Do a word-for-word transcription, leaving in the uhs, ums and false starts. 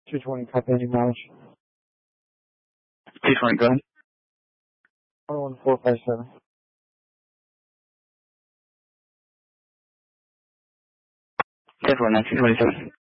two twenty, copy any mileage. two twenty, go ahead. one one four five seven. ten four nine two twenty-seven.